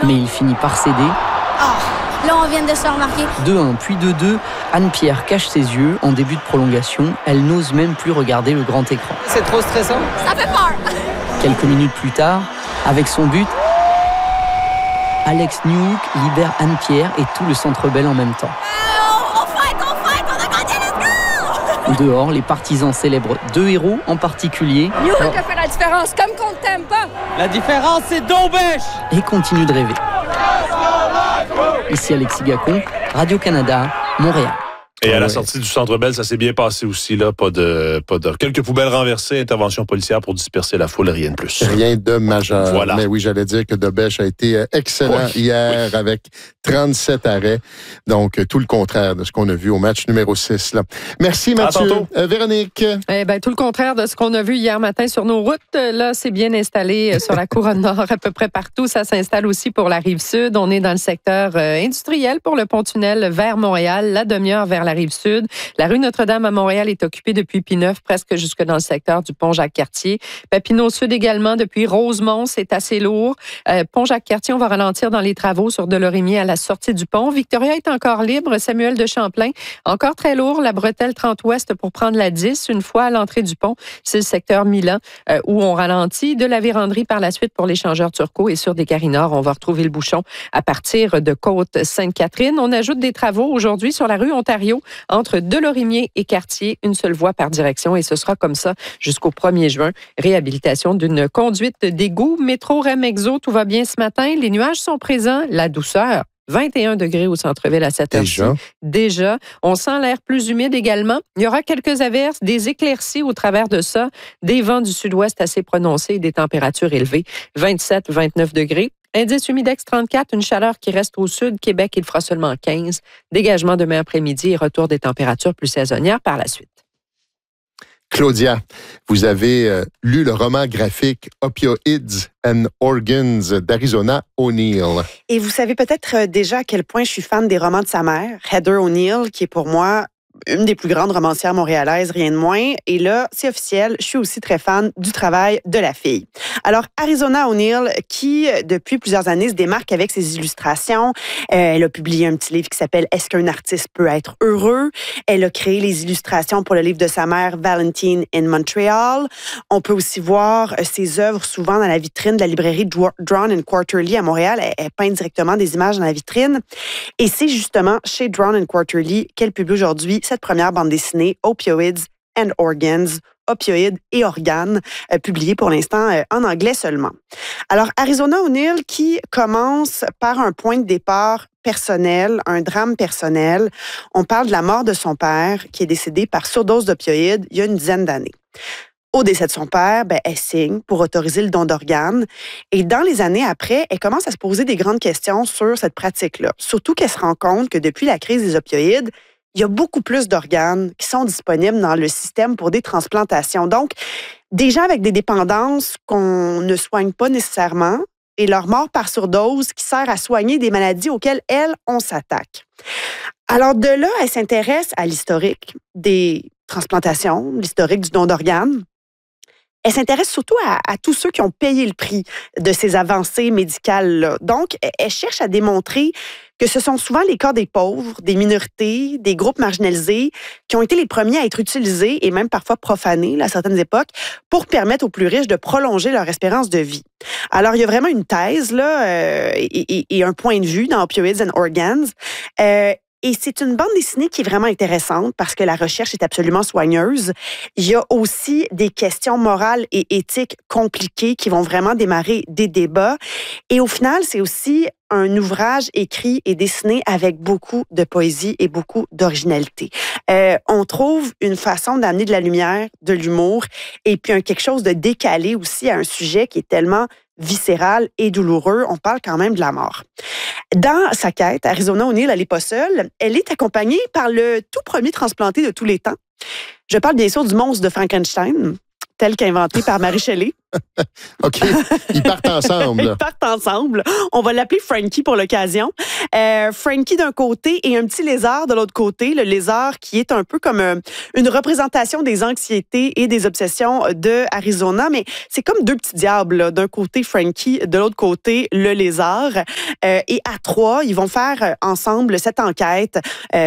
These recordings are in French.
Mais il finit par céder. Là, on vient de se remarquer. 2-1, puis 2-2. Anne-Pierre cache ses yeux en début de prolongation. Elle n'ose même plus regarder le grand écran. C'est trop stressant. Ça fait peur. Quelques minutes plus tard, avec son but, Alex Newhook libère Anne-Pierre et tout le Centre Bell en même temps. On fight, on a gagné, let's go! Dehors, les partisans célèbrent deux héros en particulier. Newhook a fait la différence, comme qu'on t'aime pas. La différence, c'est Dombèche! Et continuent de rêver. Ici Alexis Gacon, Radio-Canada, Montréal. Et à la sortie du Centre Bell, ça s'est bien passé aussi, là. Pas de quelques poubelles renversées, intervention policière pour disperser la foule, rien de plus. Rien de majeur. Voilà. Mais oui, j'allais dire que Dombèche a été excellent hier avec 37 arrêts. Donc, tout le contraire de ce qu'on a vu au match numéro 6. Là. Merci, Mathieu. Véronique? Tout le contraire de ce qu'on a vu hier matin sur nos routes. Là, c'est bien installé sur la Couronne Nord à peu près partout. Ça s'installe aussi pour la Rive-Sud. On est dans le secteur industriel pour le pont-tunnel vers Montréal, la demi-heure vers la Rive-Sud. La rue Notre-Dame à Montréal est occupée depuis Pie-Neuf, presque jusque dans le secteur du pont Jacques-Cartier. Papineau-Sud également, depuis Rosemont, c'est assez lourd. Pont Jacques-Cartier, on va ralentir dans les travaux sur Delorimier à la sortie du pont. Victoria est encore libre. Samuel de Champlain, encore très lourd. La bretelle 30 ouest pour prendre la 10 une fois à l'entrée du pont. C'est le secteur Milan où on ralentit. De la Vérandrie par la suite pour l'échangeur Turcot et sur Descaries-Nord, on va retrouver le bouchon à partir de Côte-Sainte-Catherine. On ajoute des travaux aujourd'hui sur la rue Ontario entre Delorimier et Cartier, une seule voie par direction et ce sera comme ça jusqu'au 1er juin. Réhabilitation d'une conduite d'égout. Métro Remexo, tout va bien ce matin. Les nuages sont présents. La douceur. 21 degrés au centre-ville à cette heure-ci. Déjà. On sent l'air plus humide également. Il y aura quelques averses, des éclaircies au travers de ça, des vents du sud-ouest assez prononcés et des températures élevées. 27-29 degrés. Indice humidex 34, une chaleur qui reste au sud. Québec, il fera seulement 15. Dégagement demain après-midi et retour des températures plus saisonnières par la suite. Claudia, vous avez lu le roman graphique Opioids and Organs d'Arizona O'Neill. Et vous savez peut-être déjà à quel point je suis fan des romans de sa mère, Heather O'Neill, qui est pour moi une des plus grandes romancières montréalaises, rien de moins. Et là, c'est officiel, je suis aussi très fan du travail de la fille. Alors, Arizona O'Neill, qui, depuis plusieurs années, se démarque avec ses illustrations. Elle a publié un petit livre qui s'appelle « Est-ce qu'un artiste peut être heureux? » Elle a créé les illustrations pour le livre de sa mère, Valentine in Montreal. On peut aussi voir ses œuvres souvent dans la vitrine de la librairie Drawn and Quarterly à Montréal. Elle peint directement des images dans la vitrine. Et c'est justement chez Drawn and Quarterly qu'elle publie aujourd'hui cette première bande dessinée, Opioids and Organs, opioïdes et organes, publiée pour l'instant en anglais seulement. Alors, Arizona O'Neill qui commence par un point de départ personnel, un drame personnel. On parle de la mort de son père qui est décédé par surdose d'opioïdes il y a une dizaine d'années. Au décès de son père, elle signe pour autoriser le don d'organes. Et dans les années après, elle commence à se poser des grandes questions sur cette pratique-là. Surtout qu'elle se rend compte que depuis la crise des opioïdes, il y a beaucoup plus d'organes qui sont disponibles dans le système pour des transplantations. Donc, des gens avec des dépendances qu'on ne soigne pas nécessairement et leur mort par surdose qui sert à soigner des maladies auxquelles, on s'attaque. Alors, de là, elle s'intéresse à l'historique des transplantations, l'historique du don d'organes. Elle s'intéresse surtout à tous ceux qui ont payé le prix de ces avancées médicales-là. Donc, elle cherche à démontrer que ce sont souvent les cas des pauvres, des minorités, des groupes marginalisés qui ont été les premiers à être utilisés et même parfois profanés à certaines époques pour permettre aux plus riches de prolonger leur espérance de vie. Alors, il y a vraiment une thèse là, et un point de vue dans Opioids and Organs. Et c'est une bande dessinée qui est vraiment intéressante parce que la recherche est absolument soigneuse. Il y a aussi des questions morales et éthiques compliquées qui vont vraiment démarrer des débats. Et au final, c'est aussi un ouvrage écrit et dessiné avec beaucoup de poésie et beaucoup d'originalité. On trouve une façon d'amener de la lumière, de l'humour et puis quelque chose de décalé aussi à un sujet qui est tellement viscéral et douloureux. On parle quand même de la mort. Dans sa quête, Arizona O'Neill, elle n'est pas seule. Elle est accompagnée par le tout premier transplanté de tous les temps. Je parle bien sûr du monstre de Frankenstein, tel qu'inventé par Mary Shelley. OK. Ils partent ensemble. Ils partent ensemble. On va l'appeler Frankie pour l'occasion. Frankie d'un côté et un petit lézard de l'autre côté. Le lézard qui est un peu comme une représentation des anxiétés et des obsessions de Arizona. Mais c'est comme deux petits diables. Là. D'un côté, Frankie, de l'autre côté, le lézard. Et à trois, ils vont faire ensemble cette enquête.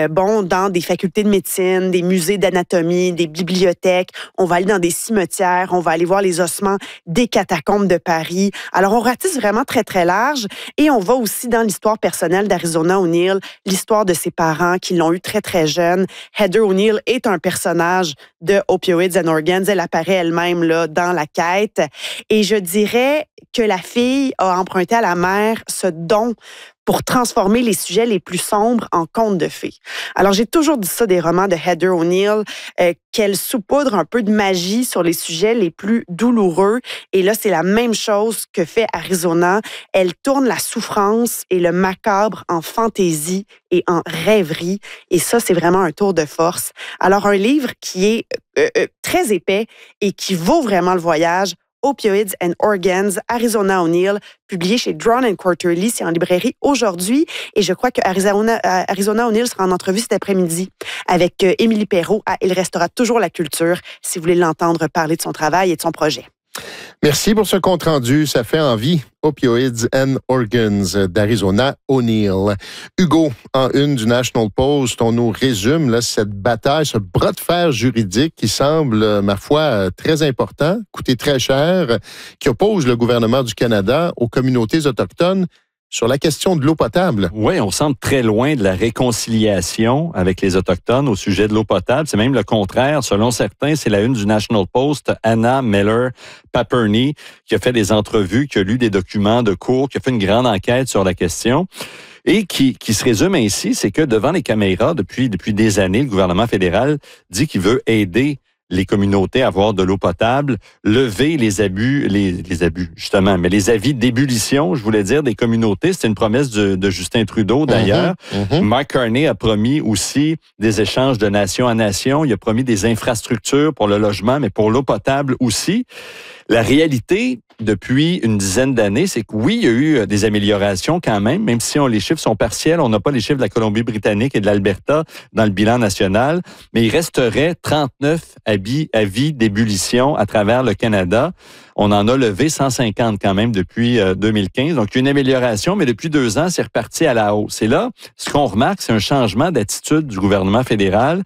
Dans des facultés de médecine, des musées d'anatomie, des bibliothèques. On va aller dans des cimetières. On va aller voir les ossements des catacombes de Paris. Alors, on ratisse vraiment très, très large. Et on va aussi dans l'histoire personnelle d'Arizona O'Neal, l'histoire de ses parents qui l'ont eu très, très jeune. Heather O'Neal est un personnage de Opioids and Organs. Elle apparaît elle-même là, dans la quête. Et je dirais que la fille a emprunté à la mère ce don pour transformer les sujets les plus sombres en contes de fées. Alors, j'ai toujours dit ça des romans de Heather O'Neal, qu'elle saupoudre un peu de magie sur les sujets les plus douloureux. Et là, c'est la même chose que fait Arizona. Elle tourne la souffrance et le macabre en fantaisie et en rêverie. Et ça, c'est vraiment un tour de force. Alors, un livre qui est très épais et qui vaut vraiment le voyage, Opioids and Organs, Arizona O'Neal, publié chez Drawn & Quarterly. C'est en librairie aujourd'hui. Et je crois que Arizona O'Neal sera en entrevue cet après-midi avec Émilie Perrault à Il restera toujours la culture, si vous voulez l'entendre parler de son travail et de son projet. Merci pour ce compte-rendu. Ça fait envie. Opioids and Organs d'Arizona O'Neal. Hugo, en une du National Post, on nous résume là, cette bataille, ce bras de fer juridique qui semble, ma foi, très important, coûter très cher, qui oppose le gouvernement du Canada aux communautés autochtones sur la question de l'eau potable. Oui, on semble très loin de la réconciliation avec les Autochtones au sujet de l'eau potable. C'est même le contraire. Selon certains, c'est la une du National Post, Anna Miller-Paperney, qui a fait des entrevues, qui a lu des documents de cours, qui a fait une grande enquête sur la question. Et qui se résume ainsi, c'est que devant les caméras, depuis des années, le gouvernement fédéral dit qu'il veut aider les communautés à avoir de l'eau potable, lever les abus, justement, mais les avis d'ébullition, je voulais dire, des communautés. C'était une promesse de Justin Trudeau, d'ailleurs. Mark Carney a promis aussi des échanges de nation à nation. Il a promis des infrastructures pour le logement, mais pour l'eau potable aussi. La réalité, depuis une dizaine d'années, c'est que oui, il y a eu des améliorations quand même si les chiffres sont partiels. On n'a pas les chiffres de la Colombie-Britannique et de l'Alberta dans le bilan national, mais il resterait 39 avis d'ébullition à travers le Canada. On en a levé 150 quand même depuis 2015. Donc, une amélioration, mais depuis 2 ans, c'est reparti à la hausse. Et là, ce qu'on remarque, c'est un changement d'attitude du gouvernement fédéral.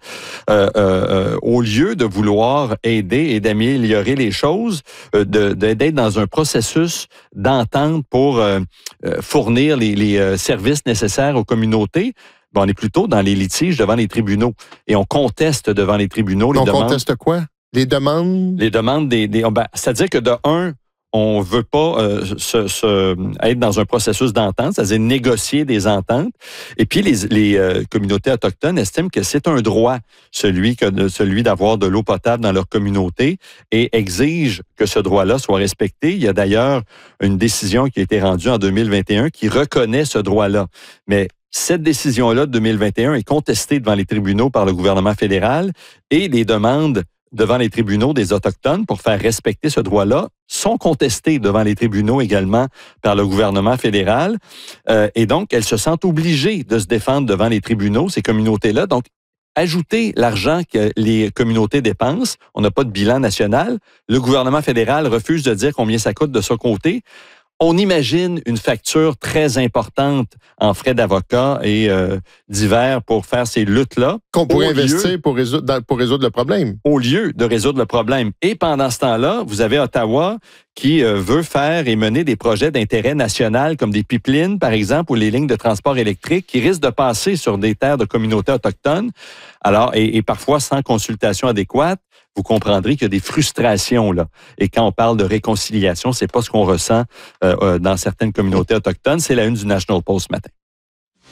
Au lieu de vouloir aider et d'améliorer les choses, d'être dans un processus d'entente pour fournir les services nécessaires aux communautés, on est plutôt dans les litiges devant les tribunaux. Et on conteste devant les tribunaux les demandes. On conteste quoi? Les demandes? Les demandes c'est-à-dire que de un, on veut pas être dans un processus d'entente, c'est-à-dire négocier des ententes. Et puis, les communautés autochtones estiment que c'est un droit, celui d'avoir de l'eau potable dans leur communauté, et exigent que ce droit-là soit respecté. Il y a d'ailleurs une décision qui a été rendue en 2021 qui reconnaît ce droit-là. Mais cette décision-là de 2021 est contestée devant les tribunaux par le gouvernement fédéral et les demandes devant les tribunaux des Autochtones pour faire respecter ce droit-là sont contestées devant les tribunaux également par le gouvernement fédéral. Et donc, elles se sentent obligées de se défendre devant les tribunaux, ces communautés-là. Donc, ajouter l'argent que les communautés dépensent, on n'a pas de bilan national. Le gouvernement fédéral refuse de dire combien ça coûte de son côté. On imagine une facture très importante en frais d'avocat et divers pour faire ces luttes-là. Qu'on pourrait investir pour résoudre le problème. Au lieu de résoudre le problème. Et pendant ce temps-là, vous avez Ottawa qui veut faire et mener des projets d'intérêt national comme des pipelines, par exemple, ou les lignes de transport électrique qui risquent de passer sur des terres de communautés autochtones. Alors, et parfois sans consultation adéquate. Vous comprendrez qu'il y a des frustrations là. Et quand on parle de réconciliation, c'est pas ce qu'on ressent dans certaines communautés autochtones. C'est la une du National Post ce matin.